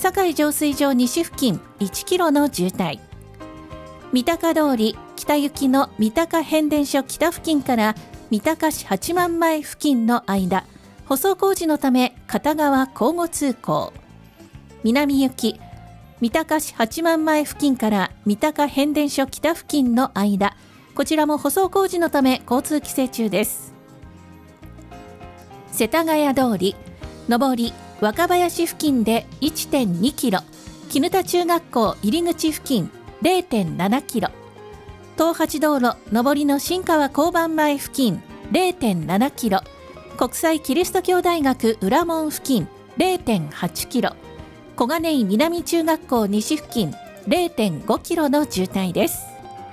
堺浄水場西付近1キロの渋滞。三鷹通り北行きの三鷹変電所北付近から三鷹市八幡前付近の間、舗装工事のため片側交互通行。南行き三鷹市八幡前付近から三鷹変電所北付近の間、こちらも舗装工事のため交通規制中です。世田谷通り上り若林付近で 1.2 キロ、絹田中学校入り口付近 0.7 キロ、東八道路上りの新川交番前付近 0.7 キロ、国際キリスト教大学裏門付近 0.8 キロ、小金井南中学校西付近 0.5 キロの渋滞です。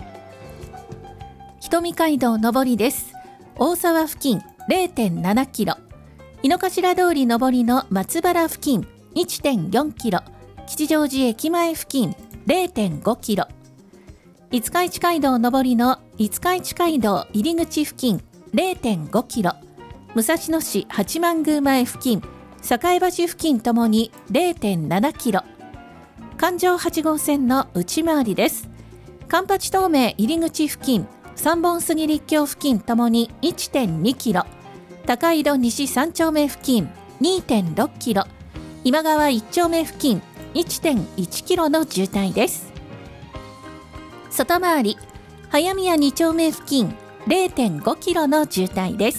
瞳街道上りです。大沢付近 0.7 キロ、井の頭通り上りの松原付近 1.4 キロ、吉祥寺駅前付近 0.5 キロ、五日市街道上りの五日市街道入り口付近 0.5 キロ、武蔵野市八幡宮前付近、栄橋付近ともに 0.7 キロ、環状8号線の内回りです。環八東名入り口付近、三本杉立教付近ともに 1.2 キロ、高井戸西3丁目付近 2.6 キロ、今川1丁目付近 1.1 キロの渋滞です。外回り早宮2丁目付近 0.5 キロの渋滞です。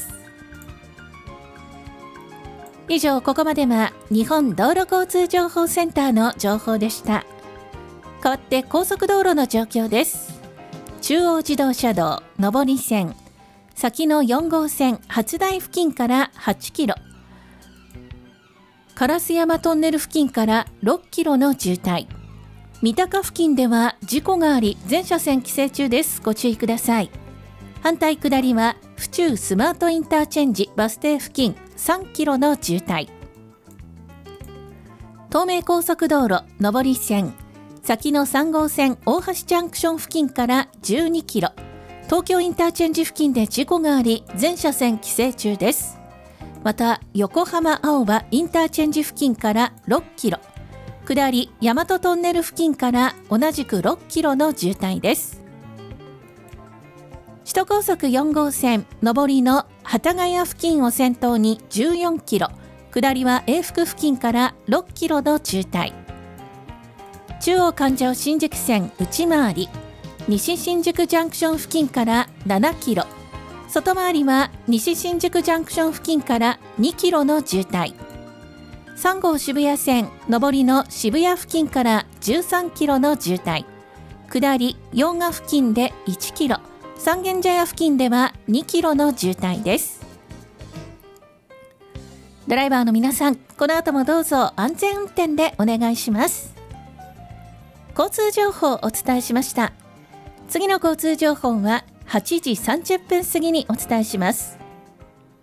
以上、ここまでは日本道路交通情報センターの情報でした。代わって高速道路の状況です。中央自動車道上り線、先の4号線初台付近から8キロ、烏山トンネル付近から6キロの渋滞。三鷹付近では事故があり全車線規制中です。ご注意ください。反対下りは府中スマートインターチェンジバス停付近3キロの渋滞。東名高速道路上り線、先の3号線大橋ジャンクション付近から12キロ、東京インターチェンジ付近で事故があり全車線規制中です。また横浜青葉インターチェンジ付近から6キロ、下り大和トンネル付近から同じく6キロの渋滞です。首都高速4号線上りの幡ヶ谷付近を先頭に14キロ、下りは永福付近から6キロの渋滞。中央環状新宿線内回り西新宿ジャンクション付近から7キロ、外回りは西新宿ジャンクション付近から2キロの渋滞。3号渋谷線上りの渋谷付近から13キロの渋滞。下り用賀付近で1キロ、三軒茶屋付近では2キロの渋滞です。ドライバーの皆さん、この後もどうぞ安全運転でお願いします。交通情報をお伝えしました。次の交通情報は8時30分過ぎにお伝えします。